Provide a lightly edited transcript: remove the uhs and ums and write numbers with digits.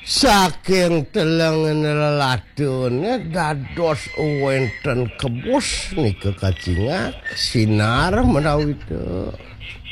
saking telengan leladunnya dados wenten kebos nih kekacingan sinar menawi itu